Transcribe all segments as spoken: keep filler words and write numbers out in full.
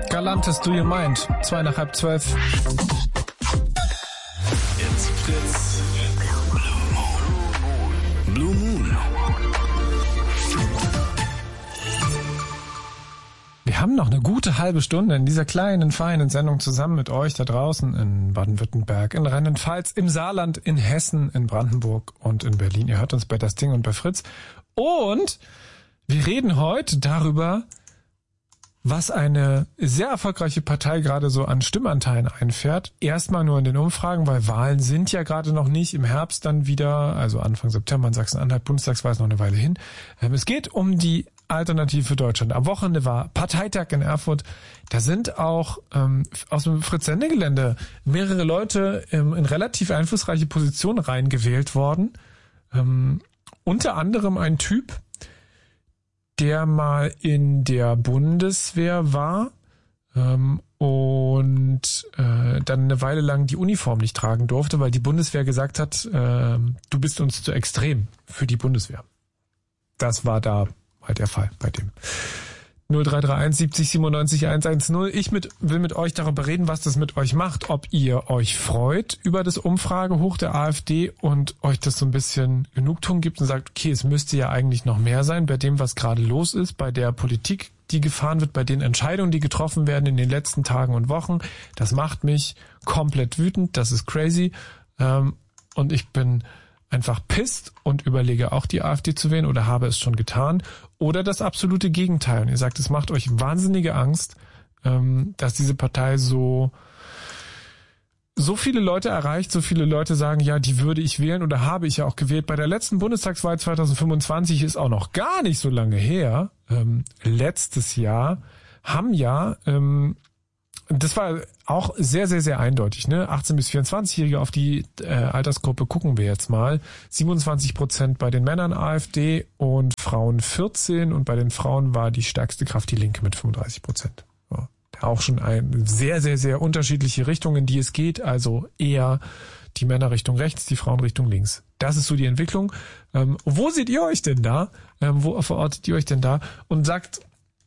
Galantes Do You Mind? Zwei nach halb zwölf. It's Fritz. Blue Moon. Wir haben noch eine gute halbe Stunde in dieser kleinen, feinen Sendung zusammen mit euch da draußen in Baden-Württemberg, in Rheinland-Pfalz, im Saarland, in Hessen, in Brandenburg und in Berlin. Ihr hört uns bei Das Ding und bei Fritz. Und wir reden heute darüber, was eine sehr erfolgreiche Partei gerade so an Stimmanteilen einfährt. Erstmal nur in den Umfragen, weil Wahlen sind ja gerade noch nicht, im Herbst dann wieder, also Anfang September in Sachsen-Anhalt, Bundestagswahl ist noch eine Weile hin. Es geht um die Alternative für Deutschland. Am Wochenende war Parteitag in Erfurt. Da sind auch ähm, aus dem Fritz-Sende-Gelände mehrere Leute ähm, in relativ einflussreiche Positionen reingewählt worden. Ähm, unter anderem ein Typ, der mal in der Bundeswehr war ähm, und äh, dann eine Weile lang die Uniform nicht tragen durfte, weil die Bundeswehr gesagt hat, äh, du bist uns zu extrem für die Bundeswehr. Das war da halt der Fall bei dem. null drei drei eins siebzig siebenundneunzig hundertzehn. Ich mit, will mit euch darüber reden, was das mit euch macht, ob ihr euch freut über das Umfragehoch der AfD und euch das so ein bisschen Genugtuung gibt und sagt, okay, es müsste ja eigentlich noch mehr sein bei dem, was gerade los ist, bei der Politik, die gefahren wird, bei den Entscheidungen, die getroffen werden in den letzten Tagen und Wochen. Das macht mich komplett wütend, das ist crazy und ich bin einfach pisst und überlege auch die AfD zu wählen oder habe es schon getan. Oder das absolute Gegenteil. Und ihr sagt, es macht euch wahnsinnige Angst, dass diese Partei so so viele Leute erreicht, so viele Leute sagen, ja, die würde ich wählen oder habe ich ja auch gewählt. Bei der letzten Bundestagswahl zwanzig fünfundzwanzig ist auch noch gar nicht so lange her. Ähm, letztes Jahr haben ja ähm, das war auch sehr, sehr, sehr eindeutig, ne? achtzehn bis vierundzwanzigjährige, auf die äh, Altersgruppe gucken wir jetzt mal. siebenundzwanzig Prozent bei den Männern AfD und Frauen vierzehn und bei den Frauen war die stärkste Kraft die Linke mit fünfunddreißig Prozent. Ja, auch schon eine sehr, sehr, sehr unterschiedliche Richtung, in die es geht, also eher die Männer Richtung rechts, die Frauen Richtung links. Das ist so die Entwicklung. Ähm, wo seht ihr euch denn da? Ähm, wo verortet ihr euch denn da? Und sagt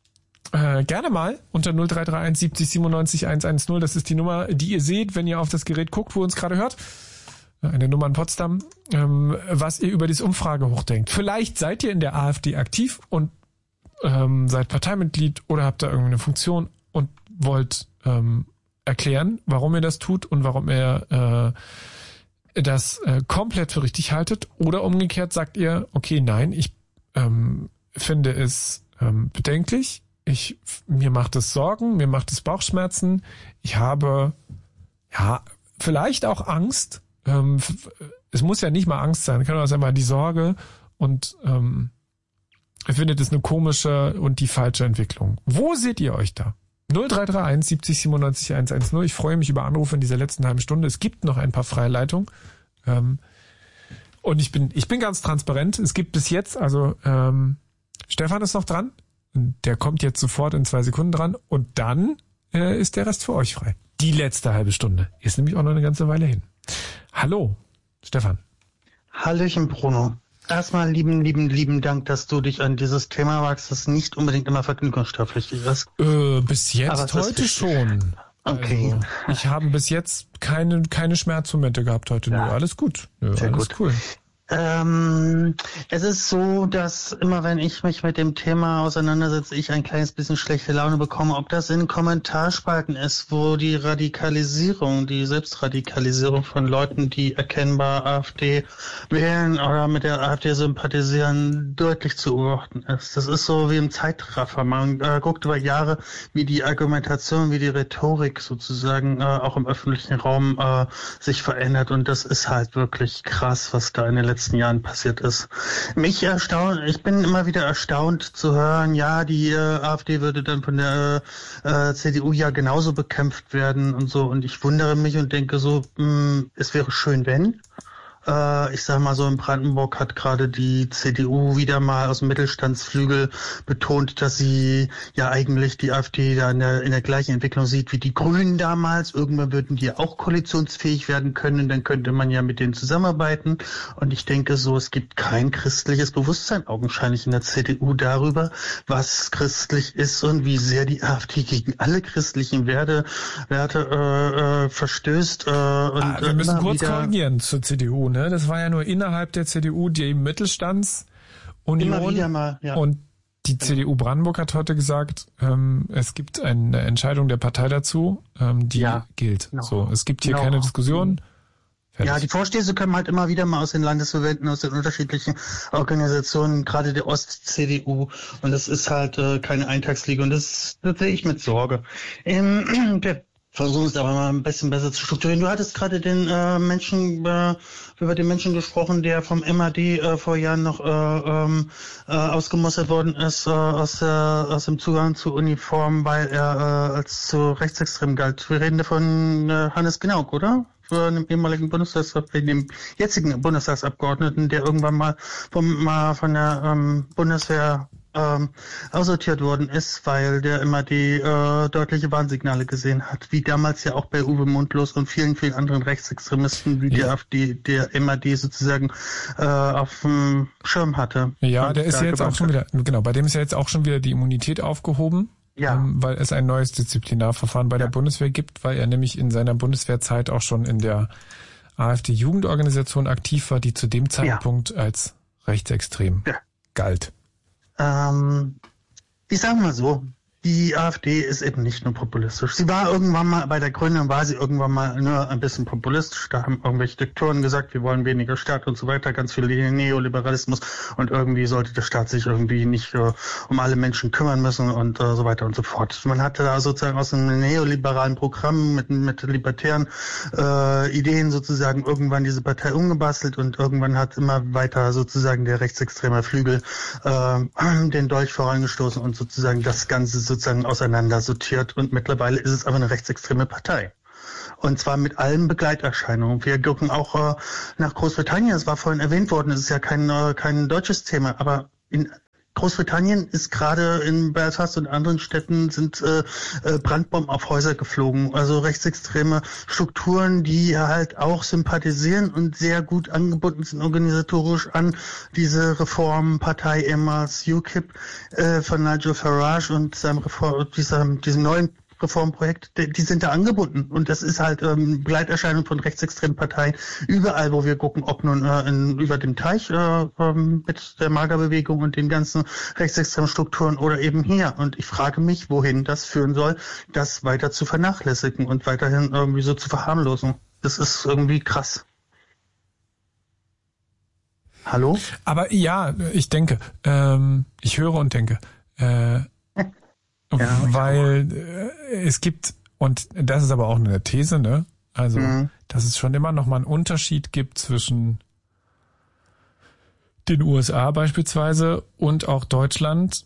Äh, gerne mal unter null drei drei eins siebzig siebenundneunzig hundertzehn. Das ist die Nummer, die ihr seht, wenn ihr auf das Gerät guckt, wo ihr uns gerade hört. Eine Nummer in Potsdam. Ähm, was ihr über dieses Umfragehoch denkt. Vielleicht seid ihr in der AfD aktiv und ähm, seid Parteimitglied oder habt da irgendwie eine Funktion und wollt ähm, erklären, warum ihr das tut und warum ihr äh, das äh, komplett für richtig haltet. Oder umgekehrt sagt ihr, okay, nein, ich ähm, finde es ähm, bedenklich. Ich, mir macht es Sorgen, mir macht es Bauchschmerzen. Ich habe, ja, vielleicht auch Angst. Ähm, es muss ja nicht mal Angst sein, kann auch sein mal die Sorge und ähm, ich finde das eine komische und die falsche Entwicklung. Wo seht ihr euch da? null drei drei eins siebzig siebenundneunzig hundertzehn. Ich freue mich über Anrufe in dieser letzten halben Stunde. Es gibt noch ein paar freie Leitungen. Ähm, und ich bin, ich bin ganz transparent. Es gibt bis jetzt, also ähm, Stefan ist noch dran. Der kommt jetzt sofort in zwei Sekunden dran und dann äh, ist der Rest für euch frei. Die letzte halbe Stunde ist nämlich auch noch eine ganze Weile hin. Hallo, Stefan. Hallöchen, Bruno. Erstmal lieben, lieben, lieben Dank, dass du dich an dieses Thema wagst, das nicht unbedingt immer vergnügungssteuerpflichtig ist. Äh, bis jetzt heute schon. Okay. Also, ich habe bis jetzt keine keine Schmerzmomente gehabt heute. Ja. Nö, alles gut. Nö, Sehr alles gut. Cool. Ähm, es ist so, dass immer wenn ich mich mit dem Thema auseinandersetze, ich ein kleines bisschen schlechte Laune bekomme. Ob das in Kommentarspalten ist, wo die Radikalisierung, die Selbstradikalisierung von Leuten, die erkennbar AfD wählen oder mit der AfD sympathisieren, deutlich zu beobachten ist. Das ist so wie im Zeitraffer. Man äh, guckt über Jahre, wie die Argumentation, wie die Rhetorik sozusagen äh, auch im öffentlichen Raum äh, sich verändert. Und das ist halt wirklich krass, was da in den letzten Jahren passiert ist. Mich erstaunt, ich bin immer wieder erstaunt zu hören, ja, die äh, AfD würde dann von der äh, C D U ja genauso bekämpft werden und so. Und ich wundere mich und denke so, mh, es wäre schön, wenn. Äh, ich sag mal so, in Brandenburg hat gerade die C D U wieder mal aus dem Mittelstandsflügel betont, dass sie ja eigentlich die AfD da in der, in der gleichen Entwicklung sieht wie die Grünen damals. Irgendwann würden die auch koalitionsfähig werden können, dann könnte man ja mit denen zusammenarbeiten. Und ich denke so, es gibt kein christliches Bewusstsein augenscheinlich in der C D U darüber, was christlich ist und wie sehr die AfD gegen alle christlichen Werte, Werte äh, äh, verstößt. Äh, und ah, wir müssen kurz wieder korrigieren zur C D U. Ne? Das war ja nur innerhalb der C D U die Mittelstandsunion. Immer wieder mal, ja. Und die C D U Brandenburg hat heute gesagt, ähm, es gibt eine Entscheidung der Partei dazu, ähm, die ja, gilt. No. So, es gibt hier no. keine Diskussion. Fertig. Ja, die Vorstehse kommen halt immer wieder mal aus den Landesverbänden, aus den unterschiedlichen Organisationen, gerade der Ost-C D U. Und das ist halt äh, keine Eintagsfliege. Und das, das sehe ich mit Sorge. Ähm, der versuchen es aber mal ein bisschen besser zu strukturieren. Du hattest gerade den äh, Menschen, äh, über den Menschen gesprochen, der vom M A D äh, vor Jahren noch äh, ähm, äh, ausgemustert worden ist äh, aus, der, aus dem Zugang zu Uniform, weil er äh, als zu rechtsextrem galt. Wir reden von äh, Hannes Gnauk, oder? Für einen ehemaligen Bundestags, dem jetzigen Bundestagsabgeordneten, der irgendwann mal vom, mal von der ähm, Bundeswehr ähm, aussortiert worden ist, weil der M A D äh, deutliche Warnsignale gesehen hat, wie damals ja auch bei Uwe Mundlos und vielen, vielen anderen Rechtsextremisten, wie ja. die AfD, der M A D sozusagen äh, auf dem Schirm hatte. Ja, der ist ja jetzt auch schon wieder, genau, bei dem ist ja jetzt auch schon wieder die Immunität aufgehoben. Ja. Ähm, weil es ein neues Disziplinarverfahren bei ja. der Bundeswehr gibt, weil er nämlich in seiner Bundeswehrzeit auch schon in der AfD-Jugendorganisation aktiv war, die zu dem Zeitpunkt ja. als rechtsextrem ja. galt. Ähm, ich sage mal so, die AfD ist eben nicht nur populistisch. Sie war irgendwann mal, bei der Gründung war sie irgendwann mal nur ein bisschen populistisch. Da haben irgendwelche Diktoren gesagt, wir wollen weniger Staat und so weiter, ganz viel Neoliberalismus und irgendwie sollte der Staat sich irgendwie nicht äh, um alle Menschen kümmern müssen und äh, so weiter und so fort. Man hatte da sozusagen aus einem neoliberalen Programm mit, mit libertären äh, Ideen sozusagen irgendwann diese Partei umgebastelt und irgendwann hat immer weiter sozusagen der rechtsextreme Flügel äh, den Dolch vorangestoßen und sozusagen das Ganze sozusagen auseinander sortiert und mittlerweile ist es aber eine rechtsextreme Partei. Und zwar mit allen Begleiterscheinungen. Wir gucken auch äh, nach Großbritannien, es war vorhin erwähnt worden, es ist ja kein, äh, kein deutsches Thema, aber in Großbritannien ist gerade in Belfast und anderen Städten sind äh, äh, Brandbomben auf Häuser geflogen. Also rechtsextreme Strukturen, die halt auch sympathisieren und sehr gut angebunden sind organisatorisch an diese Reformpartei ehemals U KIP äh, von Nigel Farage und seinem Reform, dieser, diesem neuen Reformprojekt, die, die sind da angebunden und das ist halt ähm, Begleiterscheinung von rechtsextremen Parteien überall, wo wir gucken, ob nun äh, in, über dem Teich äh, ähm, mit der Magerbewegung und den ganzen rechtsextremen Strukturen oder eben hier. Und ich frage mich, wohin das führen soll, das weiter zu vernachlässigen und weiterhin irgendwie so zu verharmlosen. Das ist irgendwie krass. Hallo? Aber ja, ich denke, ähm, ich höre und denke, äh, Ja, weil äh, es gibt, und das ist aber auch eine These, ne? Also, mhm. dass es schon immer noch mal einen Unterschied gibt zwischen den U S A beispielsweise und auch Deutschland.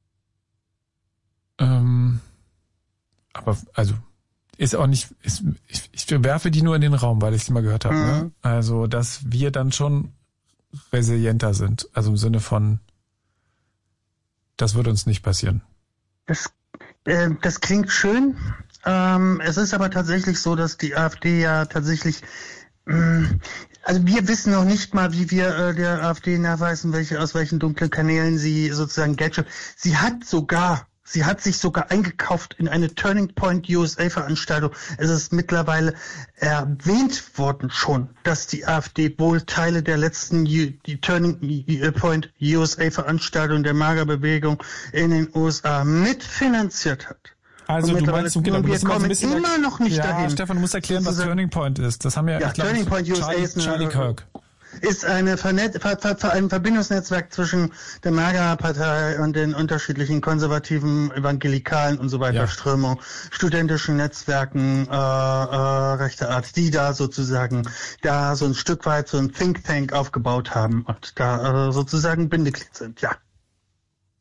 Ähm, aber, also, ist auch nicht, ist, ich, ich werfe die nur in den Raum, weil ich sie mal gehört habe, mhm. ne? Also, dass wir dann schon resilienter sind. Also im Sinne von, das wird uns nicht passieren. Das, äh, das klingt schön. Ähm, es ist aber tatsächlich so, dass die AfD ja tatsächlich, mh, also wir wissen noch nicht mal, wie wir äh, der AfD nachweisen, welche aus welchen dunklen Kanälen sie sozusagen Geld schöpft. Sie hat sogar, sie hat sich sogar eingekauft in eine Turning Point U S A Veranstaltung. Es ist mittlerweile erwähnt worden schon, dass die AfD wohl Teile der letzten U, die Turning Point U S A Veranstaltung der Magerbewegung in den U S A mitfinanziert hat. Also du meinst, genau, wir kommen immer noch nicht ja, dahin. Stefan, du musst erklären, was Turning Point ist. Das haben wir ja, ich glaub, Turning Point U S A Charlie, ist eine, Charlie Kirk. ist eine Vernet ver ver ein Verbindungsnetzwerk zwischen der Magerpartei und den unterschiedlichen konservativen, evangelikalen und so weiter ja. Strömungen, studentischen Netzwerken äh, äh, rechter Art, die da sozusagen da so ein Stück weit so ein Think Tank aufgebaut haben und da äh, sozusagen Bindeglied sind, ja. So.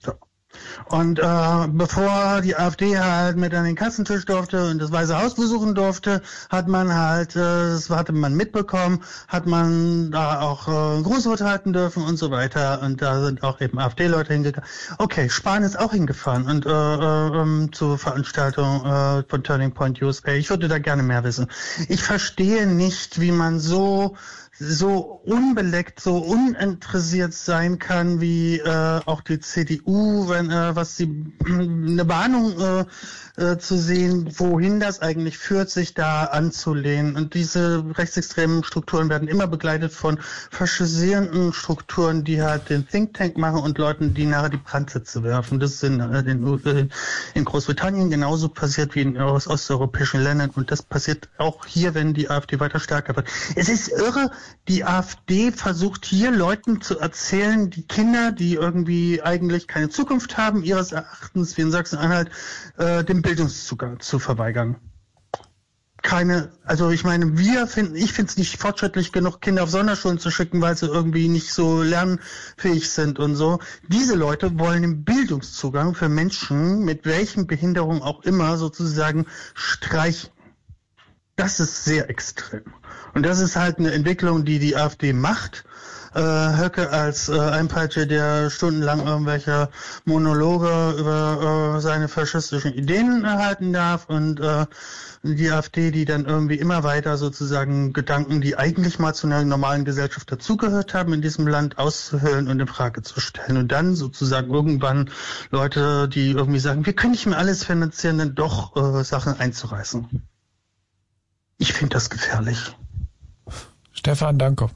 Und äh, bevor die AfD halt mit an den Kassentisch durfte und das Weiße Haus besuchen durfte, hat man halt, äh, das hatte man mitbekommen, hat man da auch äh, Grußwort halten dürfen und so weiter. Und da sind auch eben AfD-Leute hingegangen. Okay, Spahn ist auch hingefahren und äh, äh, zur Veranstaltung äh, von Turning Point U S A. Ich würde da gerne mehr wissen. Ich verstehe nicht, wie man so so unbeleckt, so uninteressiert sein kann, wie äh, auch die C D U, wenn äh, was die eine Warnung äh, äh, zu sehen, wohin das eigentlich führt, sich da anzulehnen. Und diese rechtsextremen Strukturen werden immer begleitet von faschisierenden Strukturen, die halt den Think Tank machen und Leuten, die nachher die Brandsätze werfen. Das ist in, äh, in, in Großbritannien genauso passiert wie in aus osteuropäischen Ländern und das passiert auch hier, wenn die AfD weiter stärker wird. Es ist irre. Die AfD versucht hier Leuten zu erzählen, die Kinder, die irgendwie eigentlich keine Zukunft haben, ihres Erachtens wie in Sachsen-Anhalt, äh, den Bildungszugang zu verweigern. Keine, also ich meine, wir finden, ich finde es nicht fortschrittlich genug, Kinder auf Sonderschulen zu schicken, weil sie irgendwie nicht so lernfähig sind und so. Diese Leute wollen den Bildungszugang für Menschen, mit welchen Behinderungen auch immer, sozusagen streichen. Das ist sehr extrem. Und das ist halt eine Entwicklung, die die AfD macht. Äh, Höcke als äh, Einpeitscher, der stundenlang irgendwelche Monologe über äh, seine faschistischen Ideen erhalten darf und äh, die AfD, die dann irgendwie immer weiter sozusagen Gedanken, die eigentlich mal zu einer normalen Gesellschaft dazugehört haben, in diesem Land auszuhöhlen und in Frage zu stellen. Und dann sozusagen irgendwann Leute, die irgendwie sagen, wir können nicht mehr alles finanzieren, dann doch äh, Sachen einzureißen. Ich finde das gefährlich. Stefan, danke.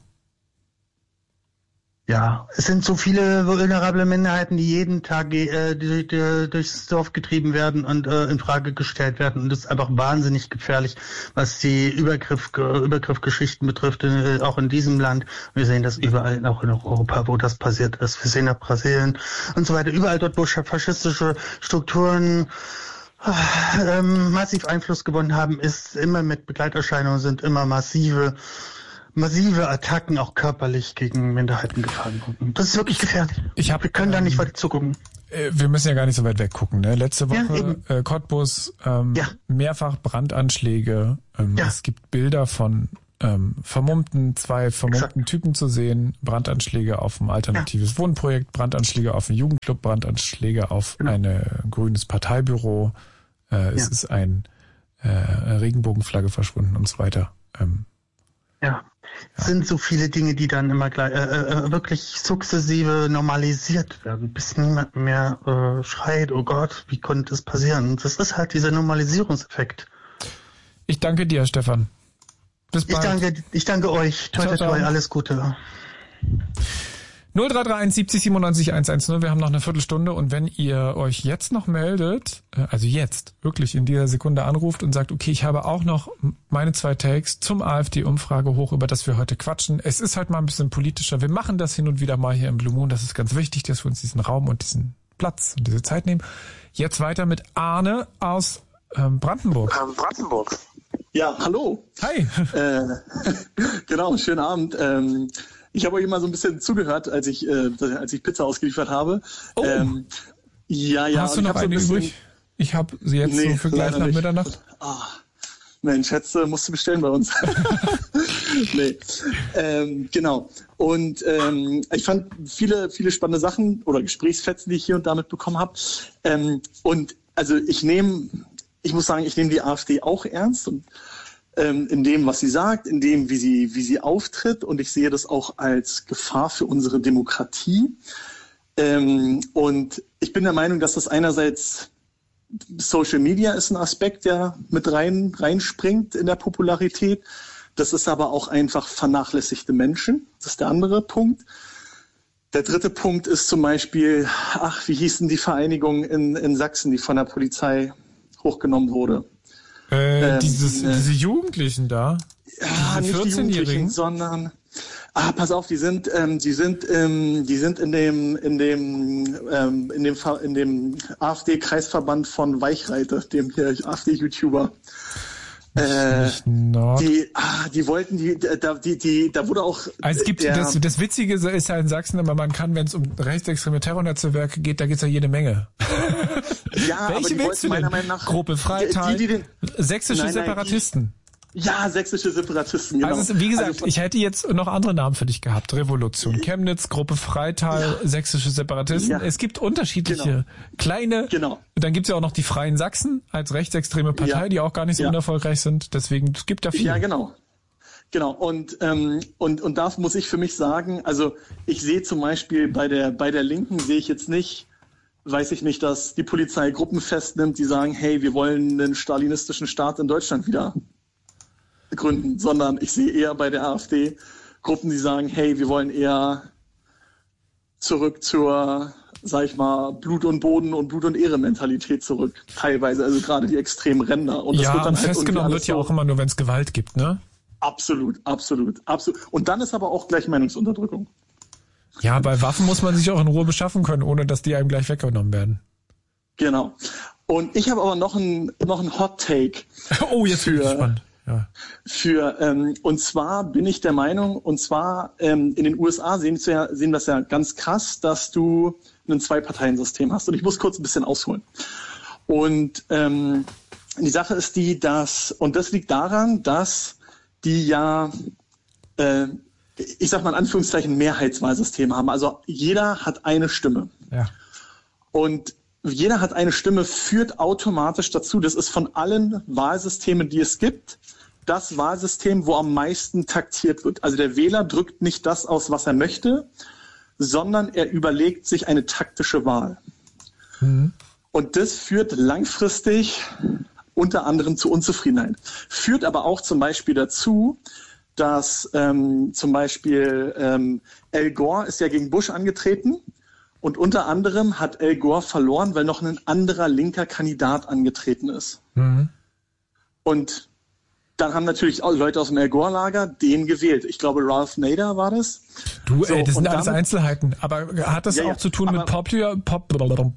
Ja, es sind so viele vulnerable Minderheiten, die jeden Tag äh, die, die, durchs Dorf getrieben werden und äh, in Frage gestellt werden. Und das ist einfach wahnsinnig gefährlich, was die Übergriff, Übergriffgeschichten betrifft, äh, auch in diesem Land. Wir sehen das überall, auch in Europa, wo das passiert ist. Wir sehen nach Brasilien und so weiter. Überall dort, wo faschistische Strukturen ähm, massiv Einfluss gewonnen haben, ist immer mit Begleiterscheinungen, sind immer massive massive Attacken auch körperlich gegen Minderheiten gefahren wurden. Das ist wirklich gefährlich. Ich hab, wir können ähm, da nicht weiter zugucken. Wir müssen ja gar nicht so weit weggucken. Ne? Letzte Woche ja, äh, Cottbus, ähm, ja. mehrfach Brandanschläge. Ähm, ja. Es gibt Bilder von ähm, vermummten, zwei vermummten Exakt. Typen zu sehen. Brandanschläge auf ein alternatives ja. Wohnprojekt, Brandanschläge auf einen Jugendclub, Brandanschläge auf genau. ein grünes Parteibüro. Äh, es ja. ist ein äh, Regenbogenflagge verschwunden und so weiter. Ähm, ja. Es sind so viele Dinge, die dann immer gleich, äh, äh, wirklich sukzessive normalisiert werden, bis niemand mehr äh, schreit, oh Gott, wie konnte das passieren? Und das ist halt dieser Normalisierungseffekt. Ich danke dir, Stefan. Bis bald. Ich danke, ich danke euch. Toi, toi, toi, alles Gute. null drei drei eins siebzig siebenundneunzig hundertzehn. Wir haben noch eine Viertelstunde und wenn ihr euch jetzt noch meldet, also jetzt wirklich in dieser Sekunde anruft und sagt, okay, ich habe auch noch meine zwei Takes zum AfD-Umfrage hoch, über das wir heute quatschen. Es ist halt mal ein bisschen politischer. Wir machen das hin und wieder mal hier im Blue Moon. Das ist ganz wichtig, dass wir uns diesen Raum und diesen Platz und diese Zeit nehmen. Jetzt weiter mit Arne aus ähm, Brandenburg. Ähm, Brandenburg. Ja, hallo. Hi. Äh, genau, schönen Abend. Ähm, Ich habe euch immer so ein bisschen zugehört, als ich äh, als ich Pizza ausgeliefert habe. Oh. Ähm, ja, ja. Hast du noch so eine bisschen... übrig? Ich habe sie jetzt nee, so für gleich nach nicht. Mitternacht. Ah, Mensch, Schätze, musst du bestellen bei uns. nee. Ähm, genau. Und ähm, ich fand viele, viele spannende Sachen oder Gesprächsfetzen, die ich hier und da mitbekommen habe. Ähm, und also ich nehme, ich muss sagen, ich nehme die AfD auch ernst und in dem, was sie sagt, in dem, wie sie, wie sie auftritt. Und ich sehe das auch als Gefahr für unsere Demokratie. Und ich bin der Meinung, dass das einerseits Social Media ist ein Aspekt, der mit rein, reinspringt in der Popularität. Das ist aber auch einfach vernachlässigte Menschen. Das ist der andere Punkt. Der dritte Punkt ist zum Beispiel, ach, wie hieß denn die Vereinigung in, in Sachsen, die von der Polizei hochgenommen wurde? Äh, ähm, dieses, äh, diese Jugendlichen da? Ja, nicht die Jugendlichen, sondern ah, pass auf, die sind, ähm, die sind, ähm, die sind in dem, in dem, ähm, in dem, in dem AfD-Kreisverband von Weichreiter, dem hier AfD-YouTuber. Äh, Nord. die, ah, die wollten, die, da, die, die, da wurde auch. Also es gibt, der, das, das Witzige ist ja in Sachsen, aber man kann, wenn es um rechtsextreme Terrornetzwerke geht, da gibt's ja jede Menge. Ja, Welche aber die willst du meiner denn? Meinung nach, Gruppe Freital, die, die den, sächsische nein, nein, Separatisten. Die, ja, sächsische Separatisten, genau. Also wie gesagt, also, ich hätte jetzt noch andere Namen für dich gehabt. Revolution Chemnitz, Gruppe Freital, ja. sächsische Separatisten. Ja. Es gibt unterschiedliche genau. kleine. Genau. Dann gibt's ja auch noch die Freien Sachsen als rechtsextreme Partei, ja. die auch gar nicht so ja. unerfolgreich sind. Deswegen, es gibt da viel. Ja, genau. Genau. Und, ähm, und, und da muss ich für mich sagen, also ich sehe zum Beispiel bei der, bei der Linken sehe ich jetzt nicht, weiß ich nicht, dass die Polizei Gruppen festnimmt, die sagen, hey, wir wollen einen stalinistischen Staat in Deutschland wieder gründen, sondern ich sehe eher bei der AfD Gruppen, die sagen, hey, wir wollen eher zurück zur, sag ich mal, Blut und Boden und Blut und Ehre Mentalität zurück, teilweise, also gerade die extremen Ränder. Und das ja, wird dann und halt festgenommen wird ja so auch immer nur, wenn es Gewalt gibt, ne? Absolut, absolut, absolut. Und dann ist aber auch gleich Meinungsunterdrückung. Ja, bei Waffen muss man sich auch in Ruhe beschaffen können, ohne dass die einem gleich weggenommen werden. Genau. Und ich habe aber noch ein noch ein Hot Take. Oh, jetzt für, bin ich gespannt. Ja. Für ähm, und zwar bin ich der Meinung, und zwar ähm, in den U S A sehen wir ja, sehen wir das ja ganz krass, dass du ein Zwei-Parteien-System hast. Und ich muss kurz ein bisschen ausholen. Und ähm, die Sache ist die, dass und das liegt daran, dass die ja äh, ich sag mal in Anführungszeichen Mehrheitswahlsystem haben. Also jeder hat eine Stimme. Ja. Und jeder hat eine Stimme führt automatisch dazu, das ist von allen Wahlsystemen, die es gibt, das Wahlsystem, wo am meisten taktiert wird. Also der Wähler drückt nicht das aus, was er möchte, sondern er überlegt sich eine taktische Wahl. Mhm. Und das führt langfristig unter anderem zu Unzufriedenheit. Führt aber auch zum Beispiel dazu, dass ähm, zum Beispiel ähm, Al Gore ist ja gegen Bush angetreten und unter anderem hat Al Gore verloren, weil noch ein anderer linker Kandidat angetreten ist. Mhm. Und dann haben natürlich auch Leute aus dem Al Gore-Lager den gewählt. Ich glaube, Ralph Nader war das. Du, so, ey, das sind damit, alles Einzelheiten. Aber hat das ja, auch ja, zu tun mit Popular, Pop,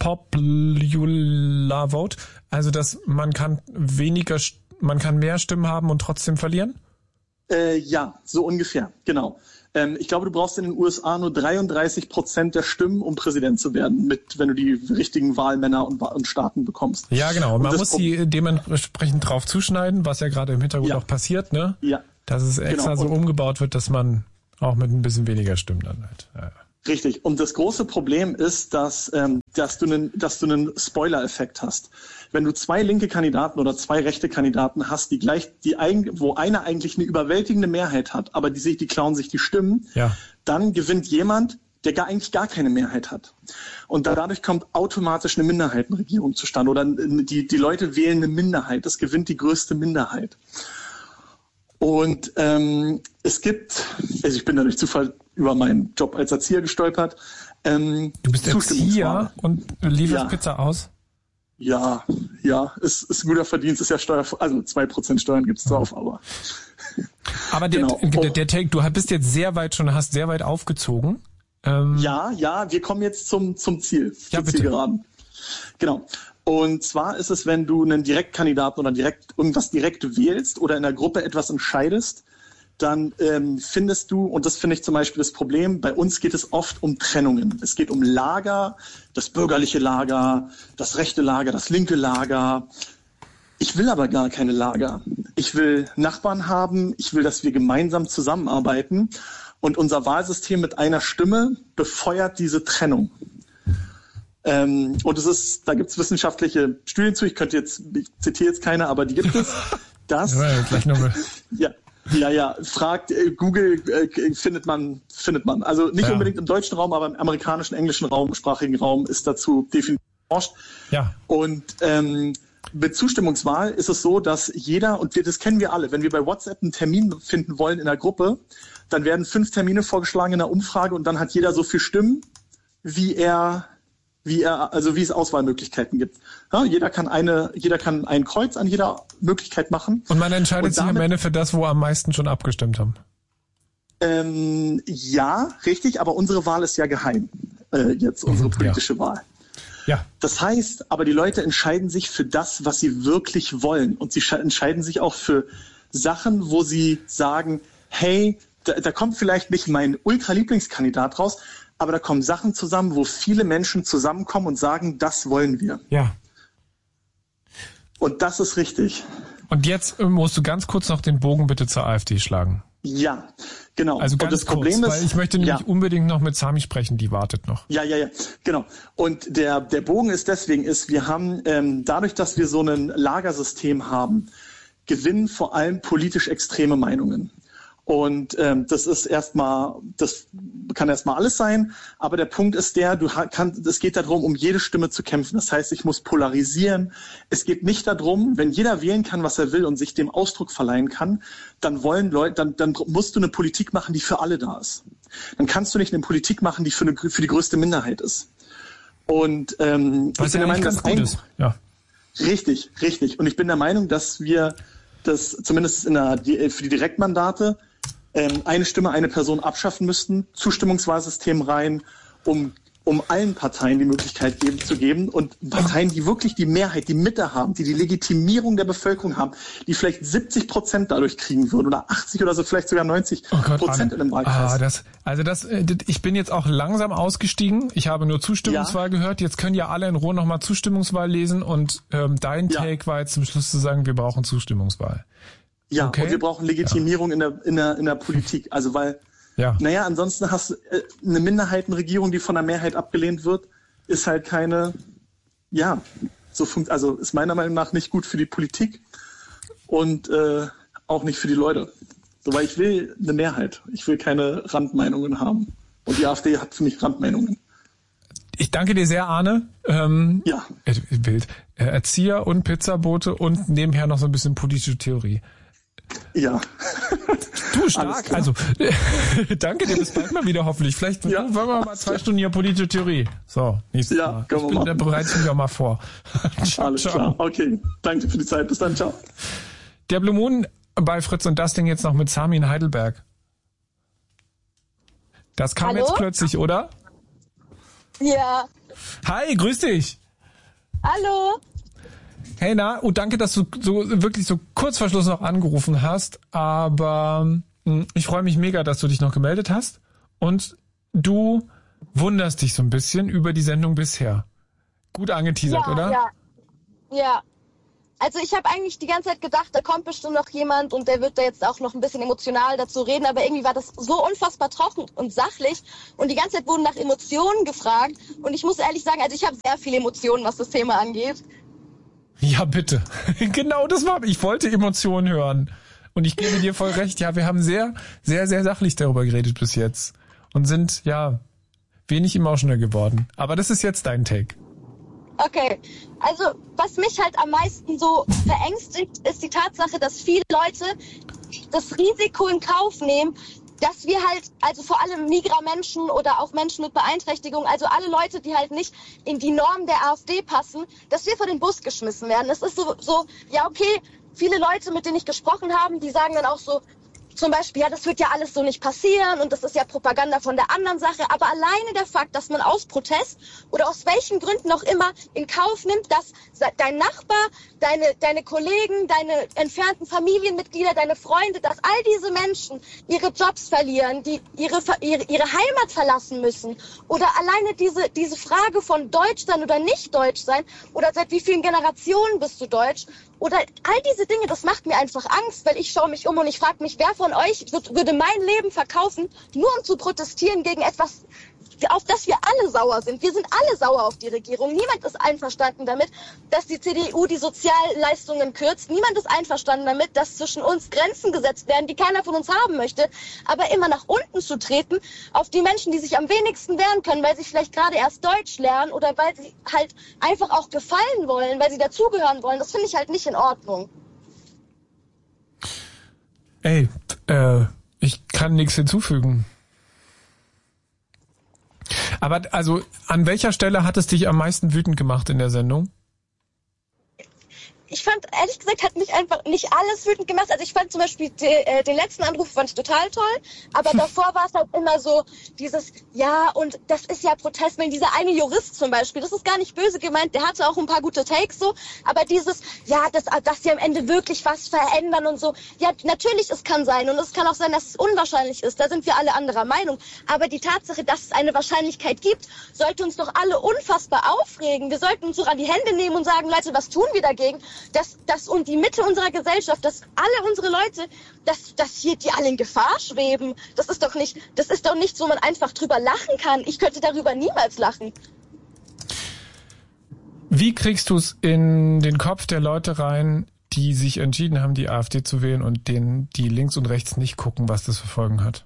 Popular Vote? Also, dass man kann weniger, man kann mehr Stimmen haben und trotzdem verlieren? Äh, ja, so ungefähr, genau. Ähm, ich glaube, du brauchst in den U S A nur dreiunddreißig Prozent der Stimmen, um Präsident zu werden, mit, wenn du die richtigen Wahlmänner und, und Staaten bekommst. Ja, genau. Und man und muss sie dementsprechend drauf zuschneiden, was ja gerade im Hintergrund ja. auch passiert, ne? Ja. Dass es extra genau. so umgebaut wird, dass man auch mit ein bisschen weniger Stimmen dann halt. Ja. Richtig. Und das große Problem ist, dass, ähm, dass du einen, dass du einen Spoiler-Effekt hast. Wenn du zwei linke Kandidaten oder zwei rechte Kandidaten hast, die gleich, die eigentlich, wo einer eigentlich eine überwältigende Mehrheit hat, aber die sich, die klauen sich die Stimmen, ja. dann gewinnt jemand, der gar, eigentlich gar keine Mehrheit hat. Und dadurch kommt automatisch eine Minderheitenregierung zustande oder die, die Leute wählen eine Minderheit. Es gewinnt die größte Minderheit. Und ähm, es gibt, also ich bin da durch Zufall über meinen Job als Erzieher gestolpert. Ähm, du bist Erzieher und lieferst ja. Pizza aus? Ja, ja, ist, ist ein guter Verdienst, ist ja Steuer, also zwei Prozent Steuern gibt's drauf, aber. Aber der, genau. der, der Take, du bist jetzt sehr weit schon, hast sehr weit aufgezogen. Ähm, ja, ja, wir kommen jetzt zum, zum Ziel, ja, zum Zielgeraden. Genau. Und zwar ist es, wenn du einen Direktkandidaten oder direkt irgendwas direkt wählst oder in der Gruppe etwas entscheidest, dann ähm, findest du, und das finde ich zum Beispiel das Problem, bei uns geht es oft um Trennungen. Es geht um Lager, das bürgerliche Lager, das rechte Lager, das linke Lager. Ich will aber gar keine Lager. Ich will Nachbarn haben, ich will, dass wir gemeinsam zusammenarbeiten. Und unser Wahlsystem mit einer Stimme befeuert diese Trennung. Ähm, und es ist, da gibt es wissenschaftliche Studien zu, ich könnte jetzt, ich zitiere jetzt keine, aber die gibt es. Das, ja, gleich nochmal. Ja. Ja, ja, fragt, äh, Google äh, findet man, findet man. Also nicht ja. unbedingt im deutschen Raum, aber im amerikanischen, englischen Raum, sprachigen Raum ist dazu definitiv geforscht. Ja. Und ähm, mit Zustimmungswahl ist es so, dass jeder, und wir, das kennen wir alle, wenn wir bei WhatsApp einen Termin finden wollen in der Gruppe, dann werden fünf Termine vorgeschlagen in der Umfrage und dann hat jeder so viel Stimmen, wie er wie er, also wie es Auswahlmöglichkeiten gibt. Ja, jeder kann eine, jeder kann ein Kreuz an jeder Möglichkeit machen. Und man entscheidet und sich damit, am Ende für das, wo am meisten schon abgestimmt haben. Ähm, ja, richtig, aber unsere Wahl ist ja geheim. Äh, jetzt unsere politische ja. Wahl. Ja. Das heißt, aber die Leute entscheiden sich für das, was sie wirklich wollen. Und sie entscheiden sich auch für Sachen, wo sie sagen, hey, da, da kommt vielleicht nicht mein Ultra-Lieblingskandidat raus, aber da kommen Sachen zusammen, wo viele Menschen zusammenkommen und sagen, das wollen wir. Ja. Und das ist richtig. Und jetzt musst du ganz kurz noch den Bogen bitte zur AfD schlagen. Ja, genau. Also ganz und das kurz, Problem ist, weil ich möchte nämlich ja. unbedingt noch mit Sami sprechen, die wartet noch. Ja, ja, ja, genau. Und der, der Bogen ist deswegen, ist, wir haben ähm, dadurch, dass wir so ein Lagersystem haben, gewinnen vor allem politisch extreme Meinungen. Und ähm, das ist erstmal, das kann erstmal alles sein, aber der Punkt ist der, du kannst, es geht darum, um jede Stimme zu kämpfen. Das heißt, ich muss polarisieren. Es geht nicht darum, wenn jeder wählen kann, was er will und sich dem Ausdruck verleihen kann, dann wollen Leute, dann, dann musst du eine Politik machen, die für alle da ist. Dann kannst du nicht eine Politik machen, die für, eine, für die größte Minderheit ist. Und ähm, was ich bin ja der Meinung, ganz dass gut ein, ist. Ja. Richtig, richtig. Und ich bin der Meinung, dass wir das zumindest in der, für die Direktmandate ähm, eine Stimme, eine Person abschaffen müssten, Zustimmungswahlsystem rein, um um allen Parteien die Möglichkeit geben, zu geben und Parteien, die wirklich die Mehrheit, die Mitte haben, die die Legitimierung der Bevölkerung haben, die vielleicht siebzig Prozent dadurch kriegen würden oder achtzig oder so, vielleicht sogar neunzig Prozent in einem Wahlkreis. Ah, das, also das, ich bin jetzt auch langsam ausgestiegen. Ich habe nur Zustimmungswahl ja. gehört. Jetzt können ja alle in Ruhe nochmal Zustimmungswahl lesen und ähm, dein ja. Take war jetzt zum Schluss zu sagen, wir brauchen Zustimmungswahl. Ja, okay. Und wir brauchen Legitimierung ja. in der in der in der Politik. Also weil Ja. Naja, ansonsten hast du äh, eine Minderheitenregierung, die von der Mehrheit abgelehnt wird, ist halt keine, ja, so funkt, also ist meiner Meinung nach nicht gut für die Politik und äh, auch nicht für die Leute. So, weil ich will eine Mehrheit. Ich will keine Randmeinungen haben. Und die AfD hat für mich Randmeinungen. Ich danke dir sehr, Arne. Ähm, ja. Äh, Bild. Äh, Erzieher und Pizzabote und nebenher noch so ein bisschen politische Theorie. Ja. Du, stark. Also, danke dir, bis bald mal wieder hoffentlich. Vielleicht ja. wollen wir mal zwei Stunden hier politische Theorie. So, nächstes ja, Mal. Ich bin, da bereite ich mich auch mal vor. Ciao, Alles ciao. Klar. Okay, danke für die Zeit. Bis dann, ciao. Der Blue Moon bei Fritz und das Ding jetzt noch mit Sami in Heidelberg. Das kam Hallo? Jetzt plötzlich, oder? Ja. Hi, grüß dich. Hallo. Hey, na, und danke, dass du so wirklich so kurz vor Schluss noch angerufen hast, aber mh, ich freue mich mega, dass du dich noch gemeldet hast und du wunderst dich so ein bisschen über die Sendung bisher. Gut angeteasert, ja, oder? Ja, ja. Also ich habe eigentlich die ganze Zeit gedacht, da kommt bestimmt noch jemand und der wird da jetzt auch noch ein bisschen emotional dazu reden, aber irgendwie war das so unfassbar trocken und sachlich und die ganze Zeit wurden nach Emotionen gefragt und ich muss ehrlich sagen, also ich habe sehr viele Emotionen, was das Thema angeht. Ja, bitte. Genau das war, ich wollte Emotionen hören. Und ich gebe dir voll recht. Ja, wir haben sehr, sehr, sehr sachlich darüber geredet bis jetzt. Und sind, ja, wenig emotional geworden. Aber das ist jetzt dein Take. Okay. Also, was mich halt am meisten so verängstigt, ist die Tatsache, dass viele Leute das Risiko in Kauf nehmen, dass wir halt, also vor allem Migramenschen oder auch Menschen mit Beeinträchtigung, also alle Leute, die halt nicht in die Norm der AfD passen, dass wir vor den Bus geschmissen werden. Es ist so, so, ja okay, viele Leute, mit denen ich gesprochen habe, die sagen dann auch so, zum Beispiel, ja, das wird ja alles so nicht passieren und das ist ja Propaganda von der anderen Sache. Aber alleine der Fakt, dass man aus Protest oder aus welchen Gründen auch immer in Kauf nimmt, dass dein Nachbar, deine, deine Kollegen, deine entfernten Familienmitglieder, deine Freunde, dass all diese Menschen ihre Jobs verlieren, die ihre, ihre, ihre Heimat verlassen müssen. Oder alleine diese, diese Frage von Deutsch sein oder nicht Deutsch sein oder seit wie vielen Generationen bist du Deutsch. Oder all diese Dinge, das macht mir einfach Angst, weil ich schaue mich um und ich frage mich, wer von euch würde mein Leben verkaufen, nur um zu protestieren gegen etwas, auf das wir alle sauer sind. Wir sind alle sauer auf die Regierung. Niemand ist einverstanden damit, dass die C D U die Sozialleistungen kürzt. Niemand ist einverstanden damit, dass zwischen uns Grenzen gesetzt werden, die keiner von uns haben möchte. Aber immer nach unten zu treten, auf die Menschen, die sich am wenigsten wehren können, weil sie vielleicht gerade erst Deutsch lernen oder weil sie halt einfach auch gefallen wollen, weil sie dazugehören wollen, das finde ich halt nicht in Ordnung. Ey, äh, ich kann nichts hinzufügen. Aber also, an welcher Stelle hat es dich am meisten wütend gemacht in der Sendung? ich fand, ehrlich gesagt, hat mich einfach nicht alles wütend gemacht. Also ich fand zum Beispiel de, äh, den letzten Anruf fand ich total toll, aber davor war es halt immer so dieses, ja, und das ist ja Protestmelden. Dieser eine Jurist zum Beispiel, das ist gar nicht böse gemeint, der hatte auch ein paar gute Takes so, aber dieses, ja, das, dass sie am Ende wirklich was verändern und so, ja, natürlich, es kann sein und es kann auch sein, dass es unwahrscheinlich ist, da sind wir alle anderer Meinung, aber die Tatsache, dass es eine Wahrscheinlichkeit gibt, sollte uns doch alle unfassbar aufregen. Wir sollten uns doch an die Hände nehmen und sagen, Leute, was tun wir dagegen, dass, dass und die Mitte unserer Gesellschaft, dass alle unsere Leute, dass, dass hier die alle in Gefahr schweben, das ist doch nicht, das ist doch nichts, wo man einfach drüber lachen kann. Ich könnte darüber niemals lachen. Wie kriegst du es in den Kopf der Leute rein, die sich entschieden haben, die AfD zu wählen und denen, die links und rechts nicht gucken, was das für Folgen hat?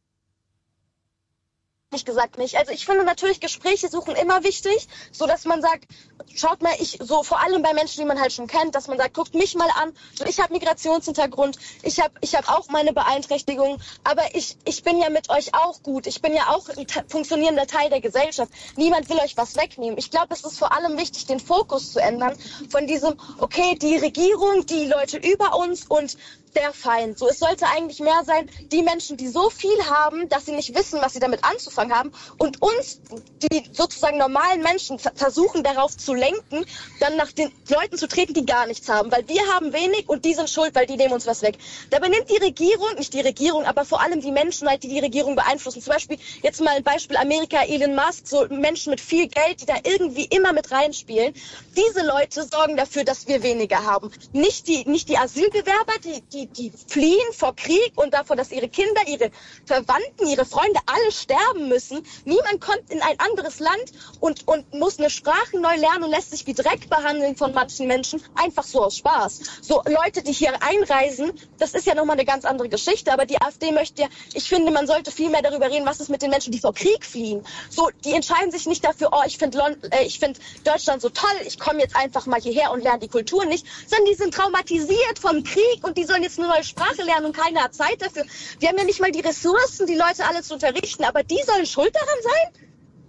Ehrlich gesagt nicht. Also ich finde natürlich Gespräche suchen immer wichtig, so dass man sagt, schaut mal, ich so vor allem bei Menschen, die man halt schon kennt, dass man sagt, guckt mich mal an, so ich habe Migrationshintergrund, ich habe ich habe auch meine Beeinträchtigungen, aber ich ich bin ja mit euch auch gut, ich bin ja auch ein t- funktionierender Teil der Gesellschaft. Niemand will euch was wegnehmen. Ich glaube, es ist vor allem wichtig, den Fokus zu ändern von diesem, okay, die Regierung, die Leute über uns und der Feind. So, es sollte eigentlich mehr sein, die Menschen, die so viel haben, dass sie nicht wissen, was sie damit anzufangen haben und uns, die sozusagen normalen Menschen, ver- versuchen darauf zu lenken, dann nach den Leuten zu treten, die gar nichts haben, weil wir haben wenig und die sind schuld, weil die nehmen uns was weg. Dabei nimmt die Regierung, nicht die Regierung, aber vor allem die Menschen halt, die die Regierung beeinflussen. Zum Beispiel, jetzt mal ein Beispiel Amerika, Elon Musk, so Menschen mit viel Geld, die da irgendwie immer mit reinspielen. Diese Leute sorgen dafür, dass wir weniger haben. Nicht die, nicht die Asylbewerber, die, die Die, die fliehen vor Krieg und davor, dass ihre Kinder, ihre Verwandten, ihre Freunde alle sterben müssen. Niemand kommt in ein anderes Land und, und muss eine Sprache neu lernen und lässt sich wie Dreck behandeln von manchen Menschen, einfach so aus Spaß. So Leute, die hier einreisen, das ist ja nochmal eine ganz andere Geschichte, aber die AfD möchte ja, ich finde, man sollte viel mehr darüber reden, was ist mit den Menschen, die vor Krieg fliehen. So, die entscheiden sich nicht dafür, oh, ich finde äh, ich finde Deutschland so toll, ich komme jetzt einfach mal hierher und lerne die Kultur nicht, sondern die sind traumatisiert vom Krieg und die sollen jetzt eine neue Sprache lernen und keiner hat Zeit dafür. Wir haben ja nicht mal die Ressourcen, die Leute alle zu unterrichten, aber die sollen schuld daran sein?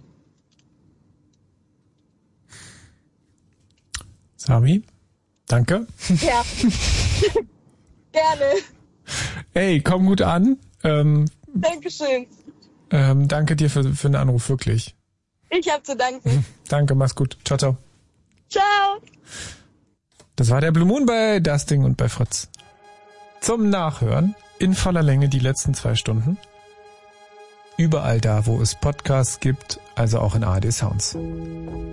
Sami, danke. Ja. Gerne. Ey, komm gut an. Ähm, Dankeschön. ähm, danke dir für, für den Anruf, wirklich. Ich habe zu danken. Danke, mach's gut. Ciao, ciao. Ciao. Das war der Blue Moon bei Dusting und bei Fritz. Zum Nachhören in voller Länge die letzten zwei Stunden. Überall da, wo es Podcasts gibt, also auch in A R D Sounds.